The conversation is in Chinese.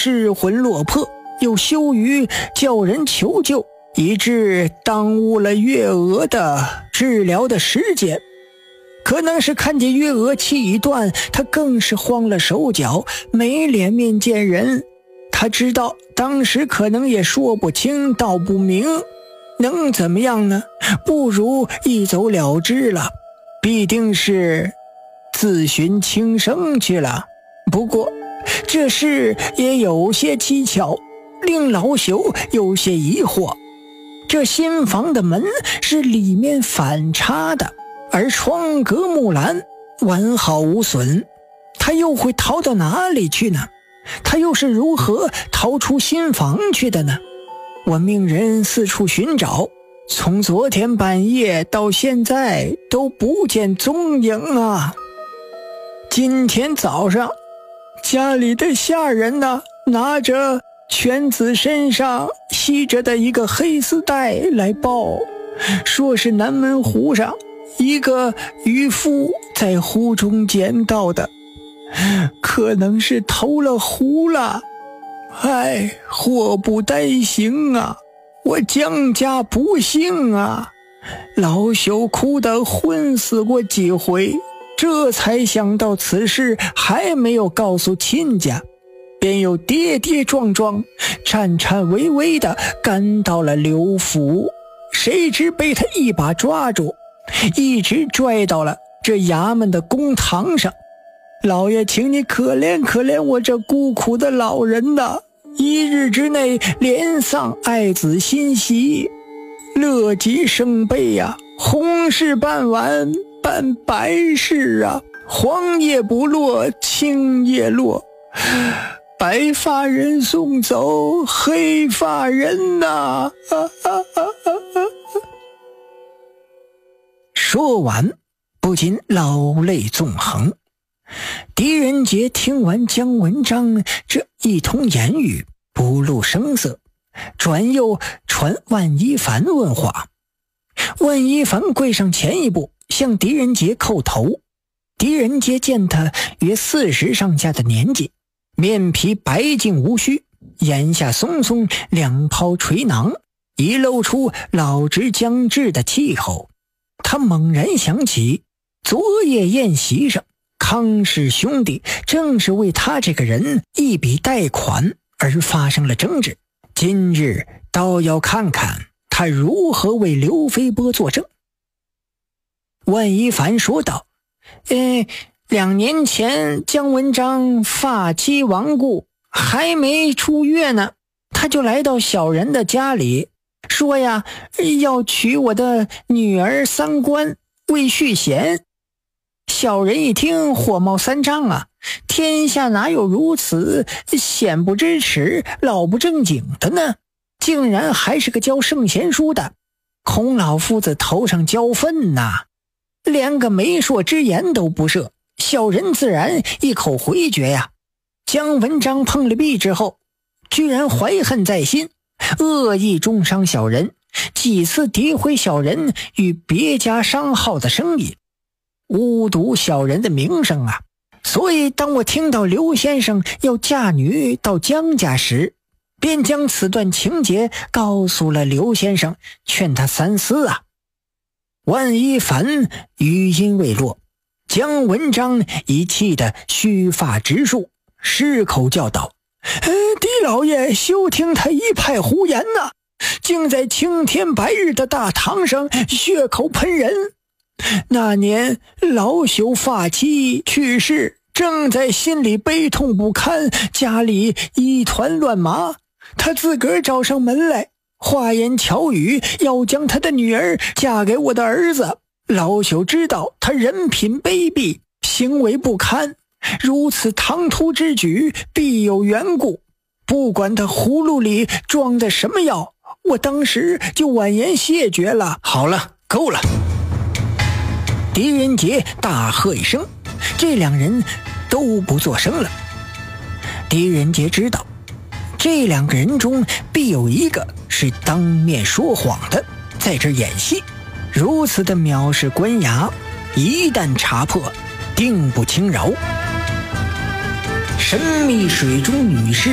失魂落魄，又羞于叫人求救，以致耽误了月娥的治疗的时间。可能是看见月娥气已断，他更是慌了手脚，没脸面见人。他知道当时可能也说不清道不明，能怎么样呢？不如一走了之了，必定是自寻轻生去了。不过这事也有些蹊跷，令老朽有些疑惑。这新房的门是里面反插的，而窗格木栏完好无损，他又会逃到哪里去呢？他又是如何逃出新房去的呢？我命人四处寻找，从昨天半夜到现在都不见踪影啊。今天早上家里的下人呢，拿着犬子身上系着的一个黑丝带来报，说是南门湖上一个渔夫在湖中捡到的，可能是投了湖了。唉，祸不单行啊，我江家不幸啊。老朽哭得昏死过几回，这才想到此事还没有告诉亲家，便又跌跌撞撞颤颤巍巍地赶到了刘府。谁知被他一把抓住，一直拽到了这衙门的公堂上。老爷，请你可怜可怜我这孤苦的老人呐！一日之内连丧爱子心喜，乐极生悲呀！红事办完办白事啊，黄叶不落青叶落，白发人送走黑发人呐！说完不禁老泪纵横。狄仁杰听完姜文章这一通言语，不露声色，转又传万一凡问话。万一凡跪上前一步，向狄仁杰叩头。狄仁杰见他约40上下的年纪，面皮白净无须，眼下松松，两抛垂囊，已露出老之将至的气候。他猛然想起昨夜宴席上康氏兄弟正是为他这个人一笔贷款而发生了争执，今日倒要看看他如何为刘飞波作证。万一凡说道，2年前姜文章发妻亡故，还没出月呢，他就来到小人的家里，说呀，要娶我的女儿三官为续弦。小人一听火冒三丈啊，天下哪有如此鲜不知耻老不正经的呢？竟然还是个教圣贤书的，孔老夫子头上浇粪呐，连个媒妁之言都不设。小人自然一口回绝呀。姜文章碰了壁之后，居然怀恨在心，恶意中伤小人，几次诋毁小人与别家商号的生意，污渎小人的名声啊！所以当我听到刘先生要嫁女到姜家时，便将此段情节告诉了刘先生，劝他三思啊。万一凡语音未落，姜文章已气得须发直竖，失口叫道：狄老爷休听他一派胡言呐，竟在青天白日的大堂上血口喷人。那年老朽发妻去世，正在心里悲痛不堪，家里一团乱麻，他自个儿找上门来，花言巧语要将他的女儿嫁给我的儿子。老朽知道他人品卑鄙，行为不堪，如此唐突之举必有缘故，不管他葫芦里装的什么药，我当时就婉言谢绝了。好了，够了！狄仁杰大喝一声，这两人都不作声了。狄仁杰知道这两个人中必有一个是当面说谎的，在这演戏。如此的藐视官衙，一旦查破，定不轻饶。神秘水中女尸